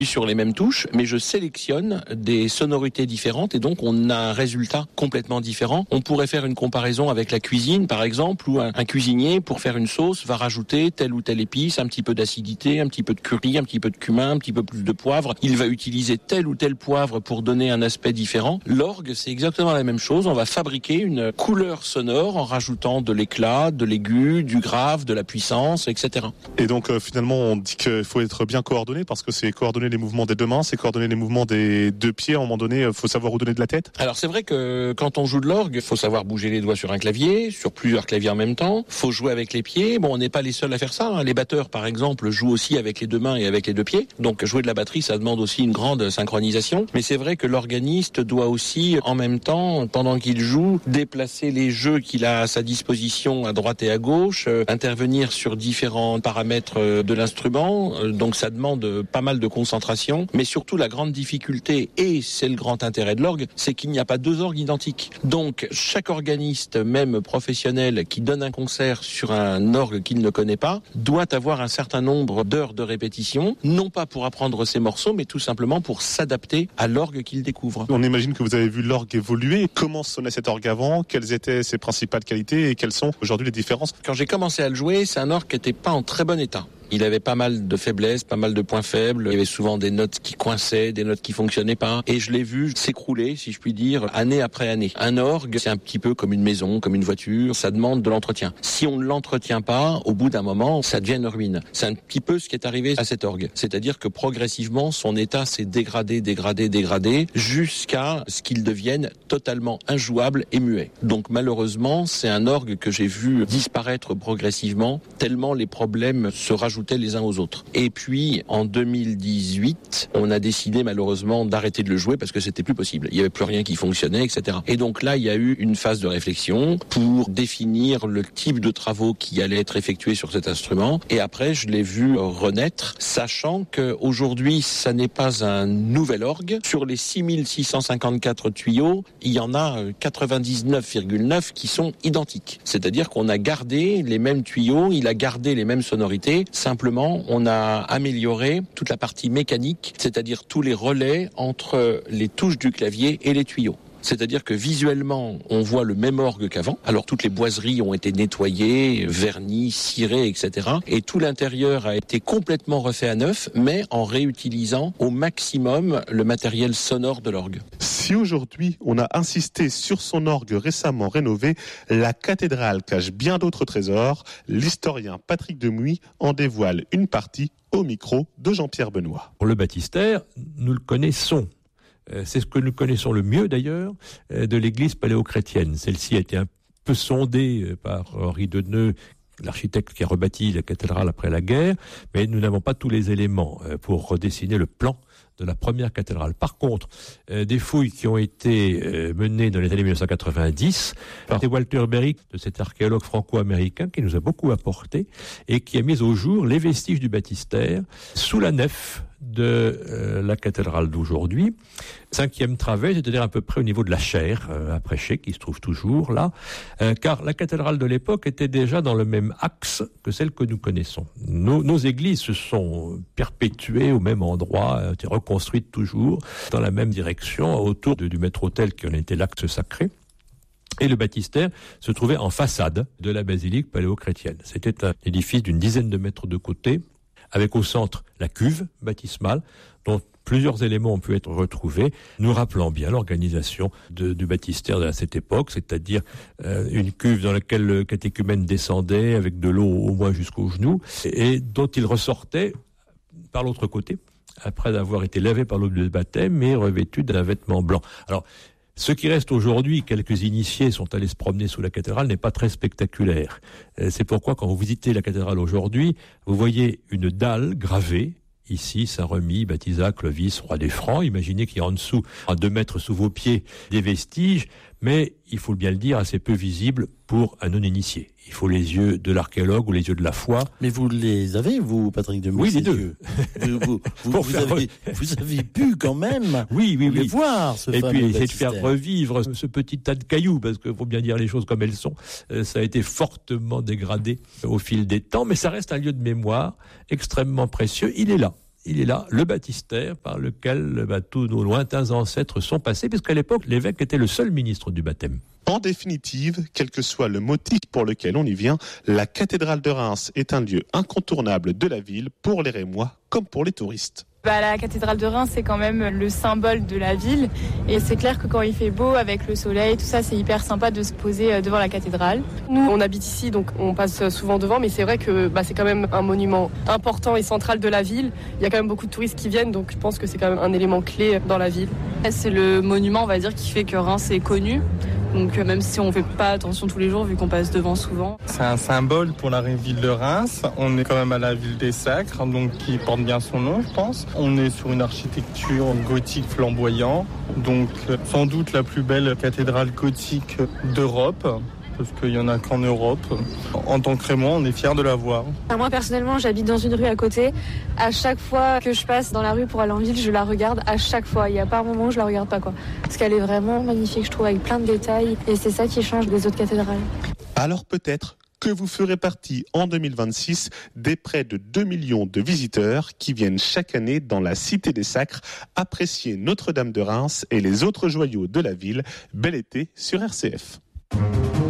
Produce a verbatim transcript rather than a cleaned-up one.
sur les mêmes touches, mais je sélectionne des sonorités différentes et donc on a un résultat complètement différent. On pourrait faire une comparaison avec la cuisine, par exemple, où un, un cuisinier, pour faire une sauce, va rajouter telle ou telle épice, un petit peu d'acidité, un petit peu de curry, un petit peu de cumin, un petit peu plus de poivre. Il va utiliser tel ou tel poivre pour donner un aspect différent. L'orgue, c'est exactement la même chose. On va fabriquer une couleur sonore en rajoutant de l'éclat, de l'aigu, du grave, de la puissance, et cetera. Et donc euh, finalement, on dit qu'il faut être bien coordonné parce que c'est coordonner les mouvements des deux mains, c'est coordonner les mouvements des deux pieds. À un moment donné, il faut savoir où donner de la tête. Alors c'est vrai que quand on joue de l'orgue, il faut savoir bouger les doigts sur un clavier, sur plusieurs claviers en même temps. Il faut jouer avec les pieds. Bon, on n'est pas les seuls à faire ça, hein. Les batteurs, par exemple, jouent aussi avec les deux mains et avec les deux pieds. Donc jouer de la batterie, ça demande aussi une grande synchronisation. Mais c'est vrai que l'organiste doit aussi, en même temps, pendant qu'il joue, déplacer les jeux qu'il a à sa disposition à droite et à gauche, euh, intervenir sur différents paramètres euh, de l'instrument. Euh, donc ça demande pas mal de concentration. Mais surtout, la grande difficulté, et c'est le grand intérêt de l'orgue, c'est qu'il n'y a pas deux orgues identiques. Donc chaque organiste, même professionnel, qui donne un concert sur un orgue qu'il ne connaît pas, doit avoir un certain nombre d'heures de répétition, non pas pour apprendre ses morceaux, mais tout simplement pour s'adapter à l'orgue qu'il découvre. On imagine que vous avez vu l'orgue évoluer. Comment sonnait cet orgue avant? Quelles étaient ses principales qualités et quelles sont aujourd'hui les différences? Quand j'ai commencé à le jouer, c'est un orgue qui n'était pas en très bon état. Il avait pas mal de faiblesses, pas mal de points faibles. Il y avait souvent des notes qui coinçaient, des notes qui fonctionnaient pas. Et je l'ai vu s'écrouler, si je puis dire, année après année. Un orgue, c'est un petit peu comme une maison, comme une voiture. Ça demande de l'entretien. Si on ne l'entretient pas, au bout d'un moment, ça devient une ruine. C'est un petit peu ce qui est arrivé à cet orgue. C'est-à-dire que progressivement, son état s'est dégradé, dégradé, dégradé, jusqu'à ce qu'il devienne totalement injouable et muet. Donc malheureusement, c'est un orgue que j'ai vu disparaître progressivement, tellement les problèmes se rajoutent les uns aux autres. Et puis, en deux mille dix-huit, on a décidé malheureusement d'arrêter de le jouer parce que c'était plus possible. Il n'y avait plus rien qui fonctionnait, et cetera. Et donc là, il y a eu une phase de réflexion pour définir le type de travaux qui allaient être effectués sur cet instrument. Et après, je l'ai vu renaître, sachant qu'aujourd'hui, ça n'est pas un nouvel orgue. Sur les six mille six cent cinquante-quatre tuyaux, il y en a quatre-vingt-dix-neuf virgule neuf qui sont identiques. C'est-à-dire qu'on a gardé les mêmes tuyaux, il a gardé les mêmes sonorités. Simplement, on a amélioré toute la partie mécanique, c'est-à-dire tous les relais entre les touches du clavier et les tuyaux. C'est-à-dire que visuellement, on voit le même orgue qu'avant. Alors toutes les boiseries ont été nettoyées, vernies, cirées, et cetera. Et tout l'intérieur a été complètement refait à neuf, mais en réutilisant au maximum le matériel sonore de l'orgue. Si aujourd'hui, on a insisté sur son orgue récemment rénové, la cathédrale cache bien d'autres trésors. L'historien Patrick Demouy en dévoile une partie au micro de Jean-Pierre Benoît. Le baptistère, nous le connaissons. C'est ce que nous connaissons le mieux d'ailleurs de l'église paléochrétienne. Celle-ci a été un peu sondée par Henri Deneux, l'architecte qui a rebâti la cathédrale après la guerre, mais nous n'avons pas tous les éléments pour redessiner le plan de la première cathédrale. Par contre, euh, des fouilles qui ont été euh, menées dans les années dix-neuf cent quatre-vingt-dix par Walter Berry, de cet archéologue franco-américain qui nous a beaucoup apporté et qui a mis au jour les vestiges du baptistère sous la nef de euh, la cathédrale d'aujourd'hui. Cinquième travée, c'est-à-dire à peu près au niveau de la chaire euh, à prêcher, qui se trouve toujours là, euh, car la cathédrale de l'époque était déjà dans le même axe que celle que nous connaissons. Nos, nos églises se sont perpétuées au même endroit, ont été reconstruites toujours dans la même direction, autour de, du maître-autel qui en était l'axe sacré. Et le baptistère se trouvait en façade de la basilique paléochrétienne. C'était un édifice d'une dizaine de mètres de côté, avec au centre la cuve baptismale, dont plusieurs éléments ont pu être retrouvés, nous rappelant bien l'organisation de, du baptistère à cette époque, c'est-à-dire euh, une cuve dans laquelle le catéchumène descendait avec de l'eau au moins jusqu'aux genoux, et, et dont il ressortait par l'autre côté, après avoir été lavé par l'eau de baptême et revêtu d'un vêtement blanc. Alors, ce qui reste aujourd'hui, quelques initiés sont allés se promener sous la cathédrale, n'est pas très spectaculaire. C'est pourquoi quand vous visitez la cathédrale aujourd'hui, vous voyez une dalle gravée, ici Saint-Remy, Baptisa, Clovis, Roi des Francs. Imaginez qu'il y a en dessous, à deux mètres sous vos pieds, des vestiges, mais il faut bien le dire, assez peu visible pour un non-initié. Il faut les yeux de l'archéologue ou les yeux de la foi. Mais vous les avez, vous, Patrick Demouy? Oui, les deux. Vous, vous, vous, vous, avez, vous avez pu quand même oui, oui, oui. les voir, ce Et fameux puis essayer de baptistère. faire revivre ce petit tas de cailloux, parce qu'il faut bien dire les choses comme elles sont. Euh, ça a été fortement dégradé au fil des temps, mais ça reste un lieu de mémoire extrêmement précieux. Il est là. il est là, le baptistère par lequel bah, tous nos lointains ancêtres sont passés, puisqu'à l'époque, l'évêque était le seul ministre du baptême. En définitive, quel que soit le motif pour lequel on y vient, la cathédrale de Reims est un lieu incontournable de la ville pour les Rémois comme pour les touristes. Bah, la cathédrale de Reims, c'est quand même le symbole de la ville. Et c'est clair que quand il fait beau, avec le soleil, tout ça, c'est hyper sympa de se poser devant la cathédrale. Nous, on habite ici, donc on passe souvent devant, mais c'est vrai que bah, c'est quand même un monument important et central de la ville. Il y a quand même beaucoup de touristes qui viennent, donc je pense que c'est quand même un élément clé dans la ville. C'est le monument, on va dire, qui fait que Reims est connu. Donc même si on ne fait pas attention tous les jours, vu qu'on passe devant souvent. C'est un symbole pour la ville de Reims. On est quand même à la ville des Sacres, donc qui porte bien son nom, je pense. On est sur une architecture gothique flamboyant, donc sans doute la plus belle cathédrale gothique d'Europe, parce qu'il n'y en a qu'en Europe. En tant que Rémois, on est fiers de la voir. Moi, personnellement, j'habite dans une rue à côté. À chaque fois que je passe dans la rue pour aller en ville, je la regarde à chaque fois. Il n'y a pas un moment où je la regarde pas, quoi. Parce qu'elle est vraiment magnifique, je trouve, avec plein de détails. Et c'est ça qui change des autres cathédrales. Alors peut-être que vous ferez partie en deux mille vingt-six des près de deux millions de visiteurs qui viennent chaque année dans la Cité des Sacres apprécier Notre-Dame de Reims et les autres joyaux de la ville. Bel été sur R C F.